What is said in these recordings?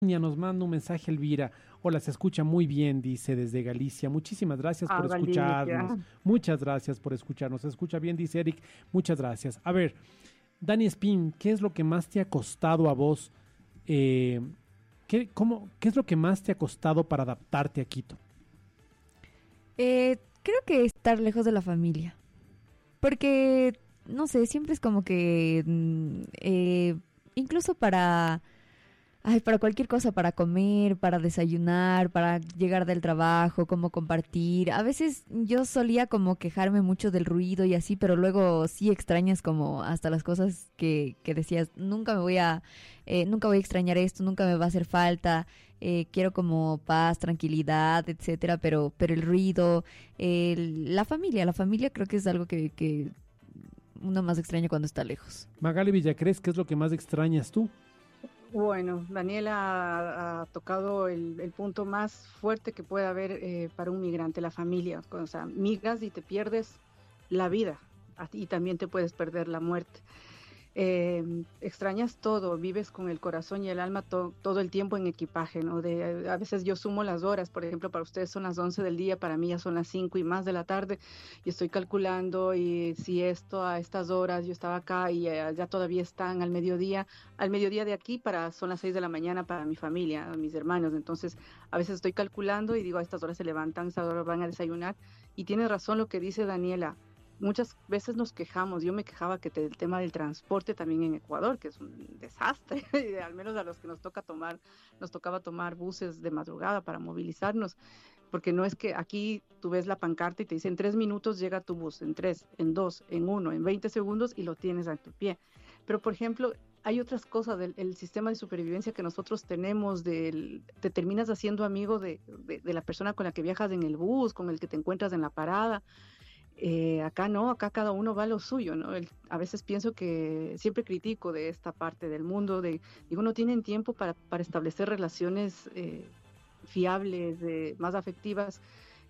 Nos manda un mensaje Elvira. Hola, se escucha muy bien, dice desde Galicia. Muchísimas gracias por escucharnos. Valdivia. Muchas gracias por escucharnos. Se escucha bien, dice Eric. Muchas gracias. A ver, Dani Spin, ¿qué es lo que más te ha costado a vos? ¿Qué es lo que más te ha costado para adaptarte a Quito? Creo que estar lejos de la familia. Porque, no sé, siempre es como que incluso para cualquier cosa, para comer, para desayunar, para llegar del trabajo, como compartir. A veces yo solía como quejarme mucho del ruido y así, pero luego sí extrañas como hasta las cosas que decías, nunca voy a extrañar esto, nunca me va a hacer falta, quiero como paz, tranquilidad, etcétera, pero el ruido, la familia creo que es algo que uno más extraña cuando está lejos. Magali Villacrés, ¿qué es lo que más extrañas tú? Bueno, Daniela ha tocado el punto más fuerte que puede haber para un migrante, la familia. O sea, migras y te pierdes la vida y también te puedes perder la muerte. Extrañas todo, vives con el corazón y el alma todo el tiempo en equipaje, ¿no? A veces yo sumo las horas, por ejemplo, para ustedes son las 11 del día, para mí ya son las 5 y más de la tarde, y estoy calculando y si esto a estas horas yo estaba acá y ya todavía están al mediodía de aquí son las 6 de la mañana para mi familia, mis hermanos, entonces a veces estoy calculando y digo a estas horas se levantan, a estas horas van a desayunar, y tiene razón lo que dice Daniela. Muchas veces nos quejamos, yo me quejaba el tema del transporte también en Ecuador, que es un desastre, al menos a los que nos tocaba tomar buses de madrugada para movilizarnos, porque no es que aquí tú ves la pancarta y te dicen 3 minutos llega tu bus, en 3, en 2, en 1, en 20 segundos y lo tienes a tu pie. Pero por ejemplo, hay otras cosas del sistema de supervivencia que nosotros tenemos, te terminas haciendo amigo de la persona con la que viajas en el bus, con el que te encuentras en la parada. Acá no, acá cada uno va a lo suyo, ¿no? A veces pienso que siempre critico de esta parte del mundo, digo, no tienen tiempo para establecer relaciones fiables, más afectivas,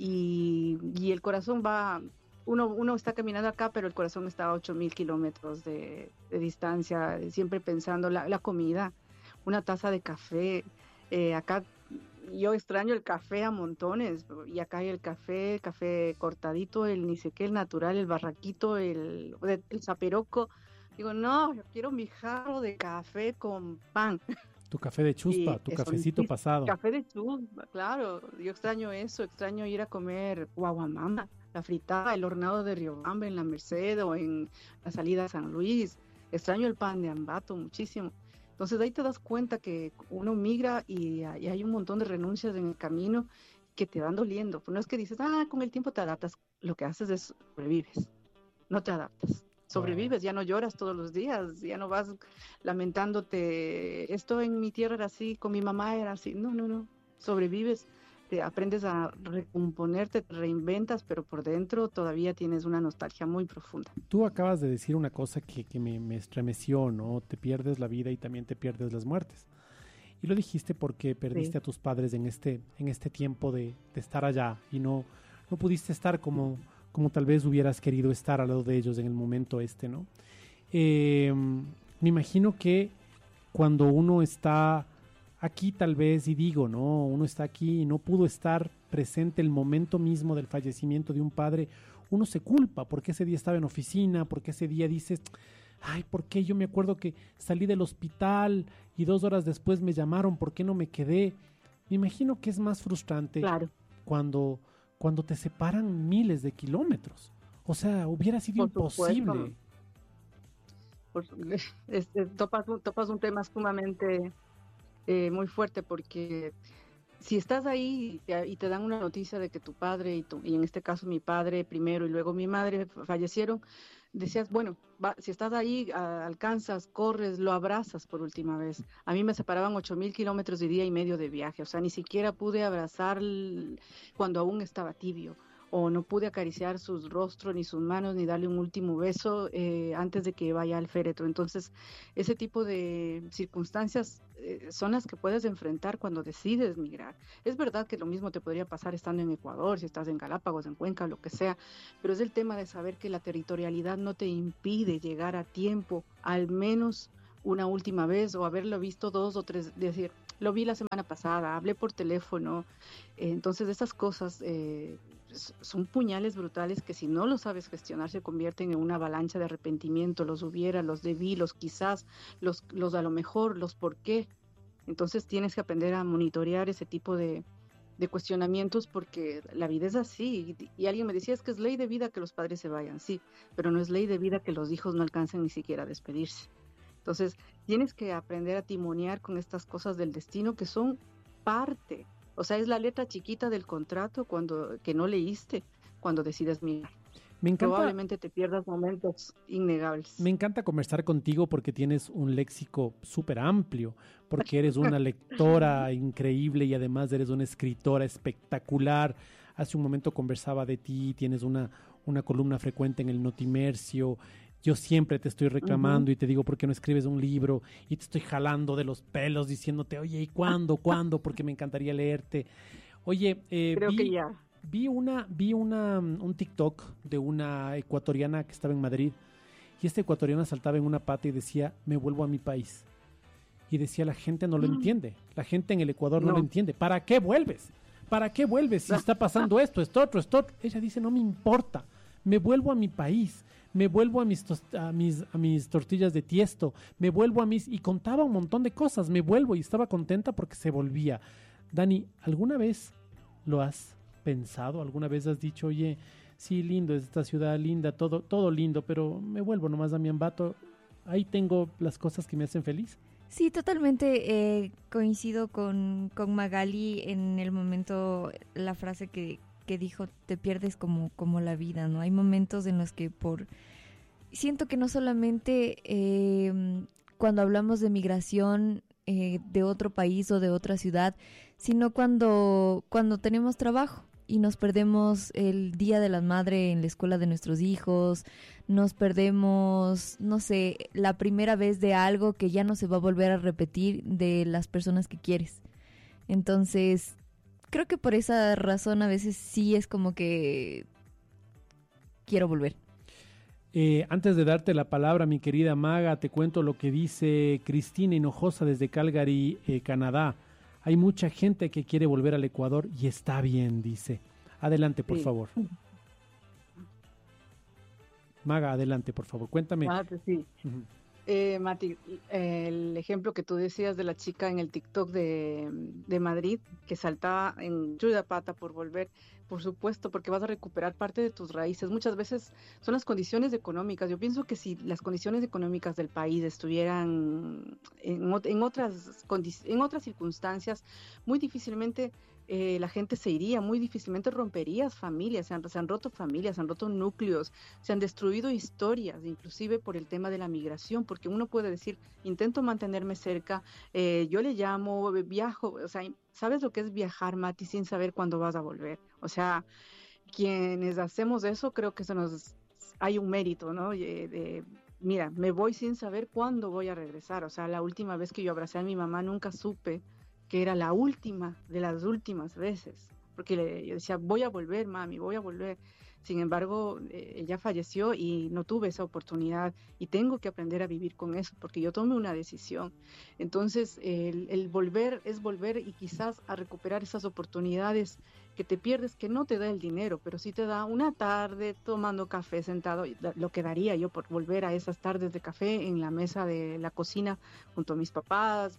y el corazón uno está caminando acá, pero el corazón está a 8.000 kilómetros de distancia, siempre pensando la comida, una taza de café, acá yo extraño el café a montones, y acá hay el café cortadito, el ni sé qué, el natural, el barraquito, el zaperoco. Digo, no, yo quiero mi jarro de café con pan. Tu café de chuspa, Y tu eso, cafecito pasado. café de chusma, claro, yo extraño eso, extraño ir a comer guaguamama, la fritada, el hornado de Riobamba en la Merced o en la salida a San Luis, extraño el pan de Ambato muchísimo. Entonces ahí te das cuenta que uno migra y hay un montón de renuncias en el camino que te van doliendo. Pues no es que dices, con el tiempo te adaptas, lo que haces es sobrevives, no te adaptas. Wow. Sobrevives, ya no lloras todos los días, ya no vas lamentándote, esto en mi tierra era así, con mi mamá era así. No, no, no. Sobrevives, te aprendes a recomponerte, te reinventas, pero por dentro todavía tienes una nostalgia muy profunda. Tú acabas de decir una cosa que me estremeció, ¿no? Te pierdes la vida y también te pierdes las muertes. Y lo dijiste porque Sí, perdiste a tus padres en este tiempo de estar allá y no pudiste estar como tal vez hubieras querido estar al lado de ellos en el momento este, ¿no? Me imagino que cuando uno está aquí tal vez, y digo, ¿no? Uno está aquí y no pudo estar presente el momento mismo del fallecimiento de un padre, uno se culpa porque ese día estaba en oficina, porque ese día dices, ay, ¿por qué? Yo me acuerdo que salí del hospital y 2 horas después me llamaron, ¿por qué no me quedé? Me imagino que es más frustrante claro, cuando, cuando te separan miles de kilómetros. O sea, hubiera sido por supuesto. imposible. Por- topas un tema sumamente muy fuerte porque si estás ahí y te dan una noticia de que tu padre y en este caso mi padre primero y luego mi madre fallecieron, decías, bueno, si estás ahí, alcanzas, corres, lo abrazas por última vez. A mí me separaban 8.000 kilómetros de día y medio de viaje, o sea, ni siquiera pude abrazar cuando aún estaba tibio. O no pude acariciar sus rostros, ni sus manos, ni darle un último beso antes de que vaya al féretro. Entonces, ese tipo de circunstancias son las que puedes enfrentar cuando decides migrar. Es verdad que lo mismo te podría pasar estando en Ecuador, si estás en Galápagos, en Cuenca, lo que sea, pero es el tema de saber que la territorialidad no te impide llegar a tiempo, al menos una última vez, o haberlo visto 2 o 3, decir, lo vi la semana pasada, hablé por teléfono. Entonces esas cosas son puñales brutales que si no lo sabes gestionar se convierten en una avalancha de arrepentimiento, los hubiera, los debí, los quizás, los a lo mejor, los por qué. Entonces tienes que aprender a monitorear ese tipo de cuestionamientos porque la vida es así. Y alguien me decía, es que es ley de vida que los padres se vayan, sí, pero no es ley de vida que los hijos no alcancen ni siquiera a despedirse. Entonces tienes que aprender a timonear con estas cosas del destino que son parte. O sea, es la letra chiquita del contrato que no leíste cuando decides mirar. Probablemente te pierdas momentos innegables. Me encanta conversar contigo porque tienes un léxico súper amplio, porque eres una lectora increíble y además eres una escritora espectacular. Hace un momento conversaba de ti, tienes una columna frecuente en el Notimercio. Yo siempre te estoy reclamando y te digo, ¿por qué no escribes un libro? Y te estoy jalando de los pelos diciéndote, oye, ¿y cuándo? Porque me encantaría leerte. Oye, creo que ya. Vi un TikTok de una ecuatoriana que estaba en Madrid y esta ecuatoriana saltaba en una pata y decía, me vuelvo a mi país. Y decía, la gente no lo entiende. La gente en el Ecuador no lo entiende. ¿Para qué vuelves? ¿Para qué vuelves si está pasando esto, esto, otro? Ella dice, no me importa. Me vuelvo a mi país. Me vuelvo a mis tortillas de tiesto. Me vuelvo y contaba un montón de cosas. Me vuelvo y estaba contenta porque se volvía. Dani, ¿alguna vez lo has pensado? ¿Alguna vez has dicho, oye, sí, lindo, es esta ciudad linda, todo lindo, pero me vuelvo nomás a mi Ambato, ahí tengo las cosas que me hacen feliz? Sí, totalmente coincido con Magali en el momento, la frase que dijo, te pierdes como la vida, ¿no? Hay momentos en los que siento que no solamente cuando hablamos de migración de otro país o de otra ciudad, sino cuando tenemos trabajo y nos perdemos el Día de la Madre en la escuela de nuestros hijos, nos perdemos, no sé, la primera vez de algo que ya no se va a volver a repetir de las personas que quieres. Entonces, creo que por esa razón a veces sí es como que quiero volver. Antes de darte la palabra, mi querida Maga, te cuento lo que dice Cristina Hinojosa desde Calgary, Canadá. Hay mucha gente que quiere volver al Ecuador y está bien, dice. Adelante, por favor. Maga, adelante, por favor. Cuéntame. Sí. Mati, el ejemplo que tú decías de la chica en el TikTok de Madrid que saltaba en chuda pata por volver, por supuesto, porque vas a recuperar parte de tus raíces. Muchas veces son las condiciones económicas. Yo pienso que si las condiciones económicas del país estuvieran en otras circunstancias, muy difícilmente la gente se iría, muy difícilmente romperías familias, se han roto familias, se han roto núcleos, se han destruido historias, inclusive por el tema de la migración, porque uno puede decir, intento mantenerme cerca, yo le llamo, viajo, o sea, ¿sabes lo que es viajar, Mati, sin saber cuándo vas a volver? O sea, quienes hacemos eso, creo que hay un mérito, ¿no? Mira, me voy sin saber cuándo voy a regresar, o sea, la última vez que yo abracé a mi mamá nunca supe que era la última de las últimas veces, porque yo decía, voy a volver, mami, voy a volver. Sin embargo, ella falleció y no tuve esa oportunidad y tengo que aprender a vivir con eso porque yo tomé una decisión. Entonces, el volver es volver y quizás a recuperar esas oportunidades que te pierdes, que no te da el dinero, pero sí te da una tarde tomando café sentado, lo que daría yo por volver a esas tardes de café en la mesa de la cocina junto a mis papás,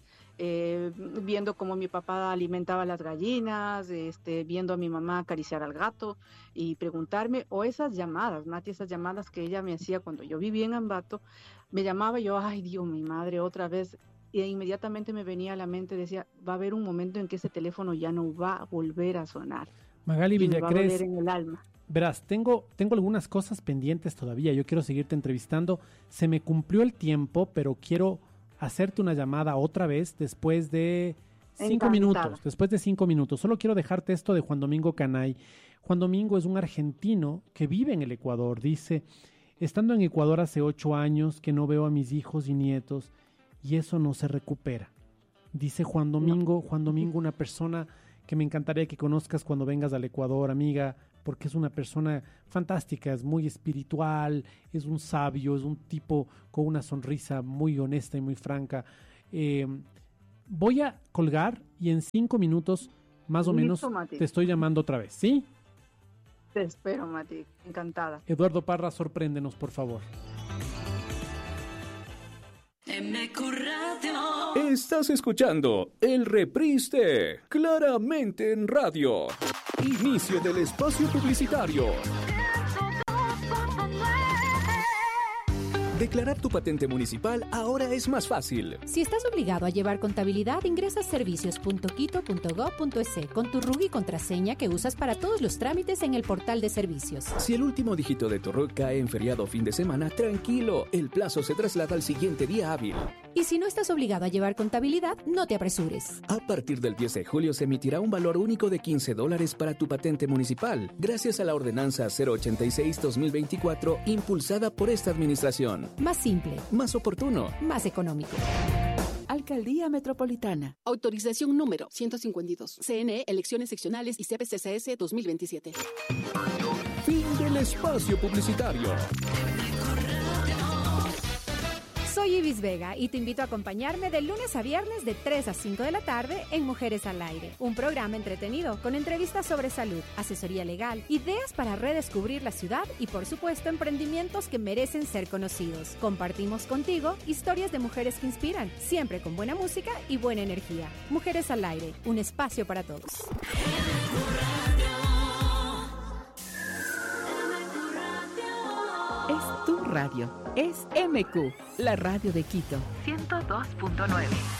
viendo cómo mi papá alimentaba a las gallinas, viendo a mi mamá acariciar al gato y preguntarme, o esas llamadas, Mati, esas llamadas que ella me hacía cuando yo vivía en Ambato, me llamaba y yo, ay Dios, mi madre, otra vez, y inmediatamente me venía a la mente, decía, va a haber un momento en que ese teléfono ya no va a volver a sonar. Magali Villacrés, me va a doler en el alma. Verás, tengo algunas cosas pendientes todavía, yo quiero seguirte entrevistando, se me cumplió el tiempo, pero quiero hacerte una llamada otra vez después de 5 minutos. Después de 5 minutos. Solo quiero dejarte esto de Juan Domingo Canay. Juan Domingo es un argentino que vive en el Ecuador. Dice, estando en Ecuador hace 8 años que no veo a mis hijos y nietos y eso no se recupera. Dice Juan Domingo, una persona que me encantaría que conozcas cuando vengas al Ecuador, amiga, porque es una persona fantástica, es muy espiritual, es un sabio, es un tipo con una sonrisa muy honesta y muy franca. voy a colgar y en 5 minutos más o menos Mati. te estoy llamando otra vez, ¿sí? Te espero, Mati. Encantada. Eduardo Parra, sorpréndenos, por favor. Estás escuchando el reprise de Claramente en Radio. Inicio del espacio publicitario. Declarar tu patente municipal ahora es más fácil. Si estás obligado a llevar contabilidad, ingresa a servicios.quito.gov.es con tu RUC y contraseña que usas para todos los trámites en el portal de servicios. Si el último dígito de tu RUC cae en feriado o fin de semana, tranquilo, el plazo se traslada al siguiente día hábil. Y si no estás obligado a llevar contabilidad, no te apresures. A partir del 10 de julio se emitirá un valor único de $15 para tu patente municipal, gracias a la ordenanza 086-2024 impulsada por esta administración. Más simple, Más oportuno. más económico. Alcaldía Metropolitana. Autorización número 152. CNE, elecciones seccionales y CPCCS 2027. Fin del espacio publicitario. Soy Ibis Vega y te invito a acompañarme de lunes a viernes de 3 a 5 de la tarde en Mujeres al Aire, un programa entretenido con entrevistas sobre salud, asesoría legal, ideas para redescubrir la ciudad y por supuesto emprendimientos que merecen ser conocidos. Compartimos contigo historias de mujeres que inspiran, siempre con buena música y buena energía. Mujeres al Aire, un espacio para todos. Es tu radio. Es MQ, la radio de Quito. 102.9.